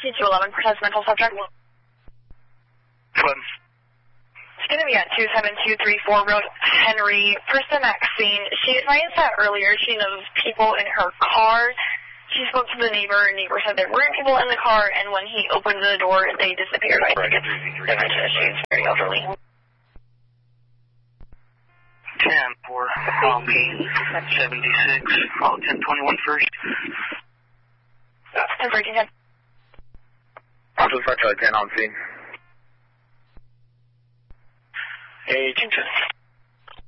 211 for test mental subject. What? It's going to be at 27234 Road Henry. Person at scene. She advised that earlier she knows people in her car. She spoke to the neighbor, and neighbor said there weren't people in the car, and when he opened the door, they disappeared. I think it's dementia. She's very elderly. 10 for LP 76, 1021 first. 1013. I'll just try 10 on scene. Agent.